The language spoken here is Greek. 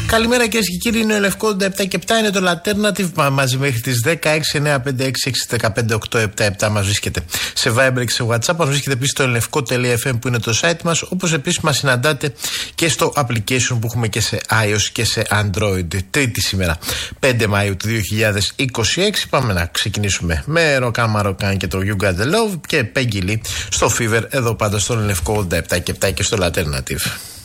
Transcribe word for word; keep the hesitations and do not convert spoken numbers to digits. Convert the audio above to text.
Καλημέρα κυρίες και κύριοι, είναι ο Λευκό ογδόντα επτά και επτά, είναι το Alternative μαζί μέχρι τις δέκα, έξι εννιά πέντε έξι έξι ένα πέντε οκτώ επτά επτά. Μας βρίσκεται σε Viber και σε WhatsApp, μας βρίσκεται επίσης στο ελευκό τελεία εφ εμ που είναι το site μας, όπως επίσης μας συναντάτε και στο application που έχουμε και σε iOS και σε Android. Τρίτη σήμερα, πέντε Μαΐου του δύο χιλιάδες είκοσι έξι. Πάμε να ξεκινήσουμε με Ροκάν Μαροκάν και το You Got The Love και Peggy Lee στο Fever, εδώ πάντα στον Λευκό ογδόντα επτά και επτά και στο Alternative.